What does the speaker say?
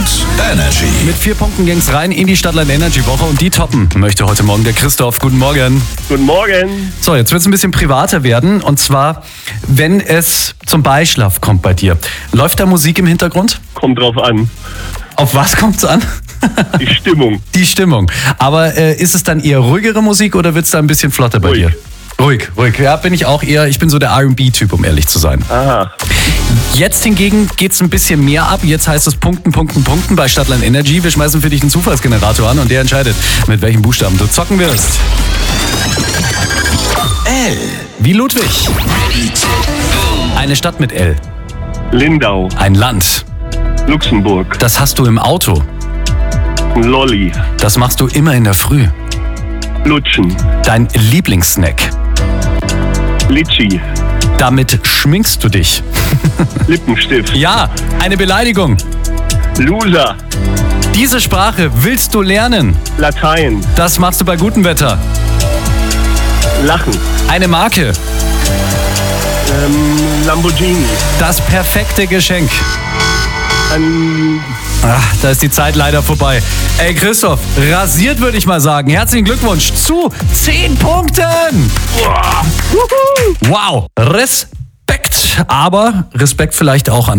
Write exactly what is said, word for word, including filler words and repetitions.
Energy. Mit vier Punkten ging's rein in die Stadtland Energy Woche und die toppen möchte heute Morgen der Christoph. Guten Morgen. Guten Morgen. So, jetzt wird's ein bisschen privater werden und zwar, wenn es zum Beischlaf kommt bei dir. Läuft da Musik im Hintergrund? Kommt drauf an. Auf was kommt's an? Die Stimmung. Die Stimmung. Aber äh, ist es dann eher ruhigere Musik oder wird's da ein bisschen flotter bei Ruhig. dir? Ruhig, ruhig. Ja, bin ich auch eher, ich bin so der R und B-Typ, um ehrlich zu sein. Aha. Jetzt hingegen geht's ein bisschen mehr ab. Jetzt heißt es Punkten, Punkten, Punkten bei Stadtland Energy. Wir schmeißen für dich einen Zufallsgenerator an und der entscheidet, mit welchen Buchstaben du zocken wirst. L. Wie Ludwig. Eine Stadt mit L. Lindau. Ein Land. Luxemburg. Das hast du im Auto. Lolli. Das machst du immer in der Früh. Lutschen. Dein Lieblingssnack. Litschi. Damit schminkst du dich. Lippenstift. Ja, eine Beleidigung. Loser. Diese Sprache willst du lernen. Latein. Das machst du bei gutem Wetter. Lachen. Eine Marke. Ähm, Lamborghini. Das perfekte Geschenk. Ein Ach, da ist die Zeit leider vorbei. Ey, Christoph, rasiert würde ich mal sagen. Herzlichen Glückwunsch zu zehn Punkten. Wow, Respekt. Aber Respekt vielleicht auch an